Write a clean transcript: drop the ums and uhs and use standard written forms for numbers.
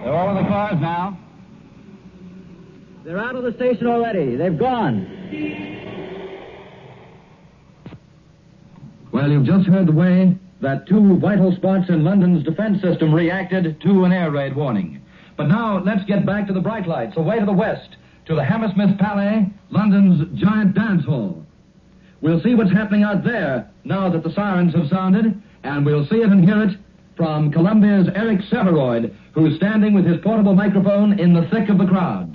They're all in the cars now. They're out of the station already. They've gone. Well, you've just heard the way that two vital spots in London's defense system reacted to an air raid warning. But now, let's get back to the bright lights, away to the west, to the Hammersmith Palais, London's giant dance hall. We'll see what's happening out there now that the sirens have sounded, and we'll see it and hear it from Columbia's Eric Severoid, who's standing with his portable microphone in the thick of the crowd.